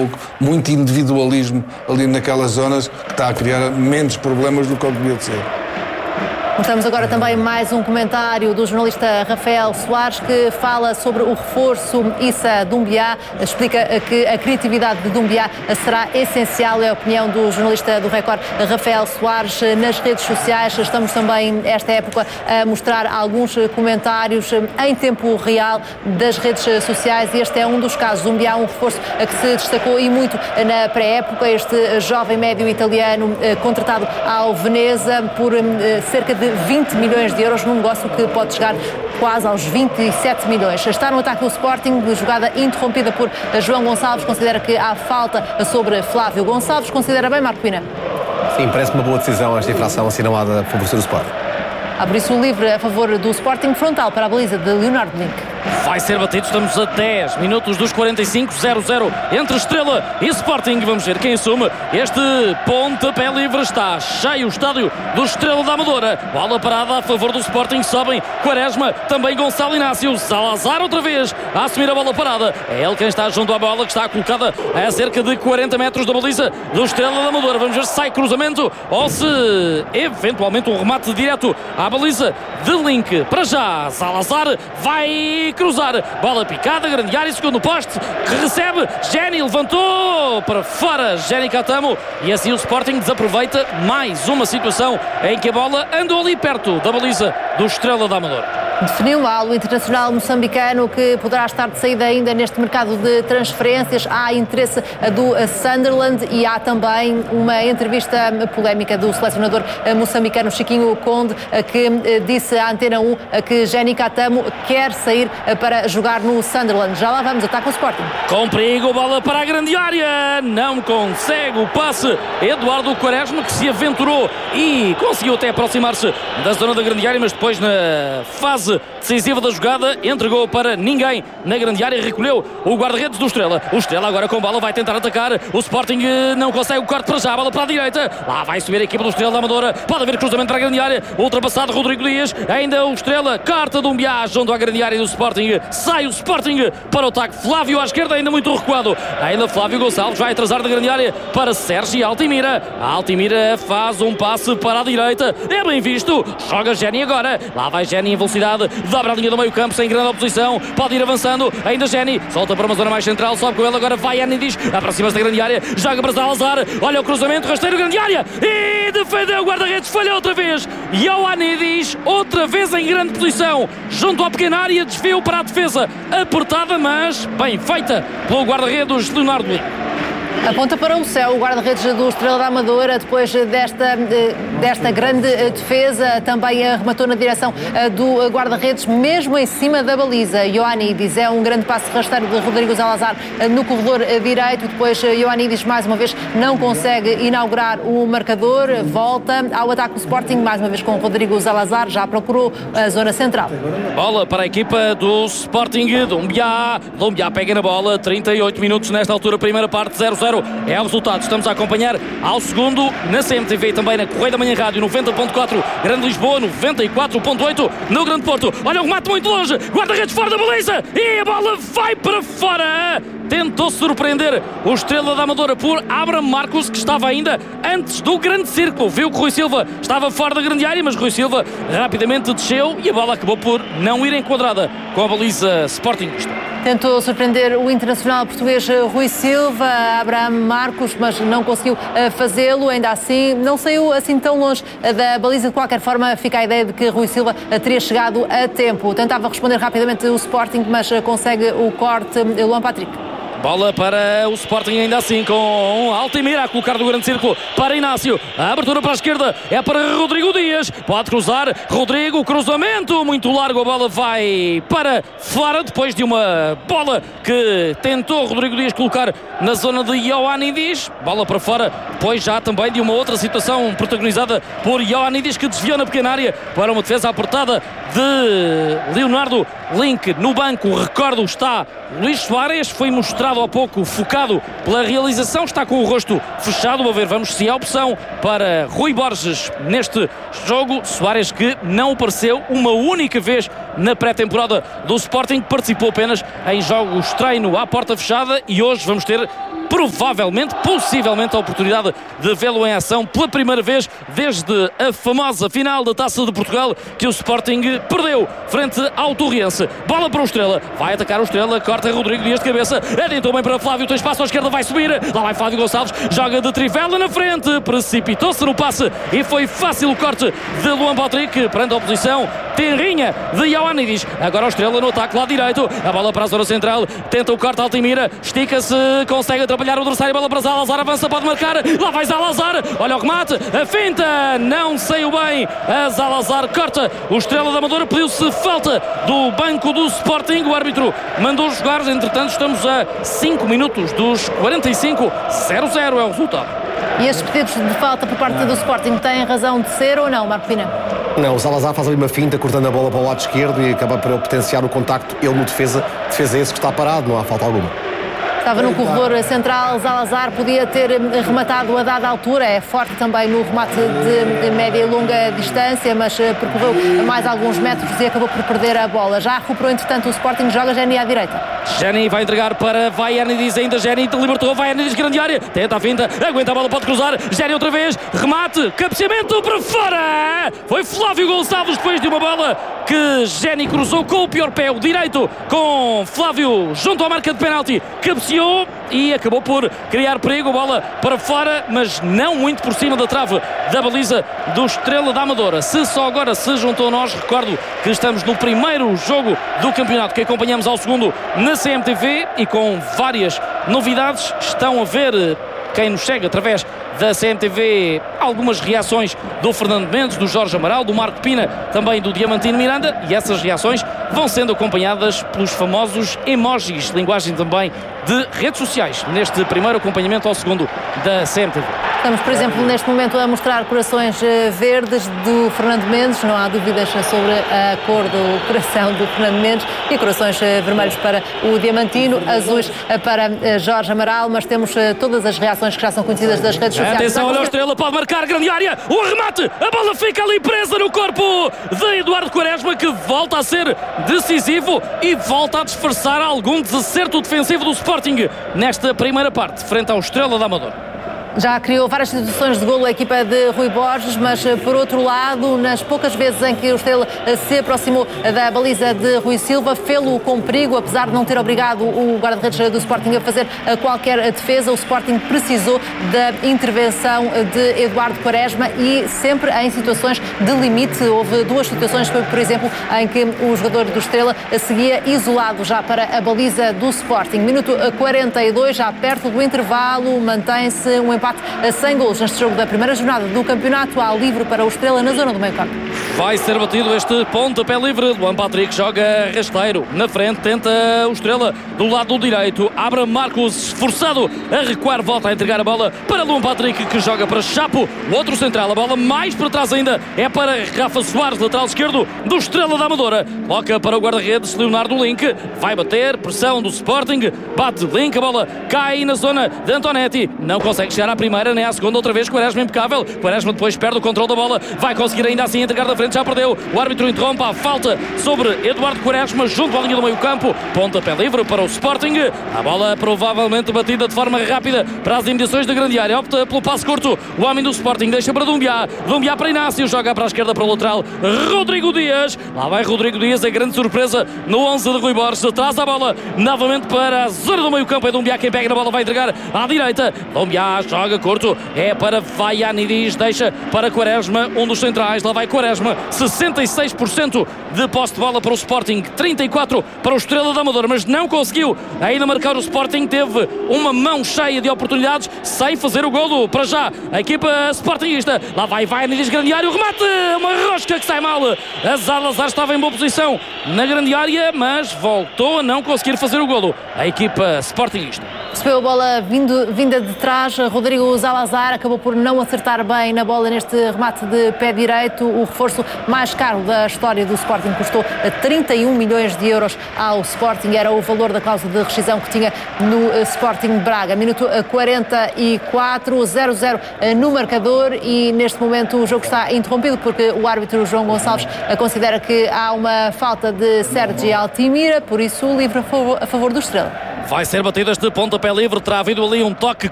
pouco, muito individualismo ali naquelas zonas, que está a criar menos problemas do que devia de ser. Mostramos agora também mais um comentário do jornalista Rafael Soares, que fala sobre o reforço Issa Doumbia, explica que a criatividade de Doumbia será essencial, é a opinião do jornalista do Record Rafael Soares. Nas redes sociais estamos também, esta época, a mostrar alguns comentários em tempo real das redes sociais, e este é um dos casos. Doumbia, um reforço que se destacou e muito na pré-época, este jovem médio italiano contratado ao Veneza por cerca de 20 milhões de euros, num negócio que pode chegar quase aos 27 milhões. Está no ataque do Sporting, jogada interrompida por João Gonçalves, considera que há falta sobre Flávio Gonçalves. Considera bem, Marco Pina? Sim, parece uma boa decisão esta infração assinalada a favorecer o Sporting. Há por isso o livre a favor do Sporting, frontal para a baliza de Leonardo Link. Vai ser batido, estamos a 10 minutos dos 45, 0-0 entre Estrela e Sporting. Vamos ver quem assume este pontapé livre. Está cheio o estádio do Estrela da Amadora. Bola parada a favor do Sporting, sobem Quaresma, também Gonçalo Inácio, Salazar outra vez a assumir a bola parada. É ele quem está junto à bola, que está colocada a cerca de 40 metros da baliza do Estrela da Amadora. Vamos ver se sai cruzamento ou se eventualmente um remate direto à baliza de Link. Para já, Salazar vai cruzar, bola picada, grande área, segundo poste, que recebe, Geni levantou para fora, Geni Catamo, e assim o Sporting desaproveita mais uma situação em que a bola andou ali perto da baliza do Estrela da Amadora. Definiu mal o internacional moçambicano, que poderá estar de saída ainda neste mercado de transferências. Há interesse do Sunderland e há também uma entrevista polémica do selecionador moçambicano Chiquinho Conde, que disse à Antena 1 que Geni Catamo quer sair para jogar no Sunderland. Já lá vamos, ataque ao Sporting. Com perigo, bola para a grande área, não consegue o passe Eduardo Quaresma, que se aventurou e conseguiu até aproximar-se da zona da grande área, mas depois na fase decisiva da jogada entregou para ninguém na grande área, recolheu o guarda-redes do Estrela. O Estrela agora com bola vai tentar atacar, o Sporting não consegue o corte para já, a bola para a direita, lá vai subir a equipa do Estrela da Amadora, pode haver cruzamento para a grande área, ultrapassado Rodrigo Dias, ainda o Estrela, carta de Doumbia junto à grande área do Sporting, sai o Sporting para o ataque, Flávio à esquerda, ainda muito recuado, ainda Flávio Gonçalves vai atrasar da grande área para Sérgio Altimira. Altimira faz um passe para a direita, é bem visto, joga Geni agora, lá vai Geni em velocidade, dobra a linha do meio campo sem grande oposição, pode ir avançando, ainda Geni, solta para uma zona mais central, sobe com ele, agora vai Anidis, aproxima-se da grande área, joga para Salazar, olha o cruzamento, rasteiro, grande área, e defendeu o guarda-redes, falhou outra vez, e ao Anidis, outra vez em grande posição, junto à pequena área, desvio para a defesa, apertada, mas bem feita pelo guarda-redes Leonardo Link. Aponta para o céu o guarda-redes do Estrela da Amadora, depois desta grande defesa, também arrematou na direção do guarda-redes, mesmo em cima da baliza. Ioannidis, é um grande passe rasteiro de Rodrigo Salazar no corredor direito, depois Ioannidis mais uma vez não consegue inaugurar o marcador, volta ao ataque do Sporting, mais uma vez com Rodrigo Salazar, já procurou a zona central. Bola para a equipa do Sporting, Doumbia pega na bola, 38 minutos nesta altura, primeira parte, 0-0. É o resultado, estamos a acompanhar ao segundo na CMTV e também na Correia da Manhã Rádio 90.4, Grande Lisboa 94.8 no Grande Porto. Olha o remate muito longe, guarda-redes fora da baliza e a bola vai para fora. Tentou surpreender o Estrela da Amadora por Abraham Marcos, que estava ainda antes do grande círculo. Viu que Rui Silva estava fora da grande área, mas Rui Silva rapidamente desceu e a bola acabou por não ir enquadrada com a baliza Sportingista. Tentou surpreender o internacional português Rui Silva, Abraham Marcos, mas não conseguiu fazê-lo. Ainda assim, não saiu assim tão longe da baliza. De qualquer forma, fica a ideia de que Rui Silva teria chegado a tempo. Tentava responder rapidamente o Sporting, mas consegue o corte Luan Patrick. Bola para o Sporting ainda assim, com Altimira a colocar do grande círculo para Inácio. A abertura para a esquerda é para Rodrigo Dias. Pode cruzar. Rodrigo, cruzamento muito largo. A bola vai para fora depois de uma bola que tentou Rodrigo Dias colocar na zona de Ioannidis. Bola para fora. Depois já também de uma outra situação protagonizada por Ioannidis, que desviou na pequena área para uma defesa apertada de Leonardo Link. No banco, recordo, está Luís Soares. Foi mostrado há pouco, focado pela realização, está com o rosto fechado. A ver, vamos se há opção para Rui Borges neste jogo. Soares, que não apareceu uma única vez na pré-temporada do Sporting, participou apenas em jogos treino à porta fechada, e hoje vamos ter provavelmente, possivelmente a oportunidade de vê-lo em ação pela primeira vez desde a famosa final da Taça de Portugal que o Sporting perdeu frente ao Torrense. Bola para o Estrela, vai atacar o Estrela, corta Rodrigo Dias de cabeça, adiantou bem para Flávio, tem espaço à esquerda, vai subir, lá vai Flávio Gonçalves, joga de trivela na frente, precipitou-se no passe e foi fácil o corte de Luan Patrick, perante a oposição, tenrinha de Ioannidis. Agora o Estrela no ataque lado direito, a bola para a zona central, tenta o corte Altimira, estica-se, consegue atrapalhar o adversário, bola para Zalazar, avança, pode marcar, lá vai Zalazar, olha o remate, a finta, não saiu bem, a Zalazar corta, o Estrela da Amadora, pediu-se falta do banco do Sporting, o árbitro mandou jogar, entretanto estamos a 5 minutos dos 45, 0-0 é o resultado. E estes pedidos de falta por parte do Sporting têm razão de ser ou não, Marco Pina? Não, o Zalazar faz ali uma finta, cortando a bola para o lado esquerdo e acaba por potenciar o contacto, ele no defesa esse que está parado, não há falta alguma. Estava no corredor central, Zalazar podia ter rematado a dada altura, é forte também no remate de média e longa distância, mas percorreu mais alguns metros e acabou por perder a bola. Já recuperou, entretanto, o Sporting, joga Geni à direita. Geni vai entregar para Ioannidis, ainda Geni libertou, Ioannidis, grande área, tenta a finta, aguenta a bola, pode cruzar, Geni outra vez, remate, cabeceamento para fora! Foi Flávio Gonçalves depois de uma bola que Geni cruzou com o pior pé, o direito, com Flávio junto à marca de penalti, cabeceou e acabou por criar perigo, bola para fora, mas não muito por cima da trave da baliza do Estrela da Amadora. Se só agora se juntou a nós, recordo que estamos no primeiro jogo do campeonato que acompanhamos ao segundo na CMTV e com várias novidades. Estão a ver quem nos segue através da CMTV algumas reações do Fernando Mendes, do Jorge Amaral, do Marco Pina, também do Diamantino Miranda, e essas reações vão sendo acompanhadas pelos famosos emojis, linguagem também de redes sociais, neste primeiro acompanhamento ao segundo da CMTV. Estamos, por exemplo, neste momento a mostrar corações verdes do Fernando Mendes, não há dúvidas sobre a cor do coração do Fernando Mendes, e corações vermelhos para o Diamantino, azuis para Jorge Amaral, mas temos todas as reações que já são conhecidas das redes sociais. Atenção, olha o Estrela, pode marcar, grande área, o remate, a bola fica ali presa no corpo de Eduardo Quaresma, que volta a ser decisivo e volta a disfarçar algum desacerto defensivo do Sporting nesta primeira parte, frente ao Estrela da Amadora. Já criou várias situações de golo a equipa de Rui Borges, mas por outro lado, nas poucas vezes em que o Estrela se aproximou da baliza de Rui Silva, fê-lo com perigo, apesar de não ter obrigado o guarda-redes do Sporting a fazer qualquer defesa. O Sporting precisou da intervenção de Eduardo Quaresma e sempre em situações de limite. Houve duas situações, por exemplo, em que o jogador do Estrela seguia isolado já para a baliza do Sporting. Minuto 42, já perto do intervalo, mantém-se um empate a 100 golos neste jogo da primeira jornada do campeonato. Há livre para o Estrela na zona do meio-campo. Vai ser batido este pontapé livre. Luan Patrick joga rasteiro na frente, tenta o Estrela do lado direito. Abraham Marcos esforçado a recuar, volta a entregar a bola para Luan Patrick, que joga para Chapo, o outro central. A bola mais para trás ainda é para Rafa Soares, lateral esquerdo do Estrela da Amadora. Coloca para o guarda-redes Leonardo Link, vai bater, pressão do Sporting, bate Link, a bola cai na zona de Antonetti, não consegue chegar à primeira nem à segunda, outra vez Quaresma impecável. Quaresma depois perde o controle da bola, vai conseguir ainda assim entregar da frente, já perdeu. O árbitro interrompe a falta sobre Eduardo Quaresma junto à linha do meio-campo. Pontapé livre para o Sporting. A bola provavelmente batida de forma rápida para as imediações da grande área. Opta pelo passe curto. O homem do Sporting deixa para Dumbiá. Dumbiá para Inácio, joga para a esquerda para o lateral Rodrigo Dias. Lá vai Rodrigo Dias, a grande surpresa no 11 de Rui Borges. Traz a bola novamente para a zona do meio-campo. É Dumbiá quem pega na bola, vai entregar à direita. Dumbiá joga curto, é para Ioannidis, deixa para Quaresma, um dos centrais. Lá vai Quaresma, 66% de posse de bola para o Sporting, 34% para o Estrela da Amadora, mas não conseguiu ainda marcar o Sporting. Teve uma mão cheia de oportunidades sem fazer o golo. Para já, a equipa sportingista. Lá vai Ioannidis, grande área, o remate, uma rosca que sai mal. A Zalazar estava em boa posição na grande área, mas voltou a não conseguir fazer o golo. A equipa sportingista recebeu a bola vinda de trás. Rodrigo Zalazar acabou por não acertar bem na bola neste remate de pé direito. O reforço mais caro da história do Sporting custou 31 milhões de euros ao Sporting. Era o valor da cláusula de rescisão que tinha no Sporting Braga. Minuto 44, 0-0 no marcador, e neste momento o jogo está interrompido porque o árbitro João Gonçalves considera que há uma falta de Sergi Altimira, por isso livre a favor do Estrela. Vai ser batido este pontapé livre. Terá havido ali um toque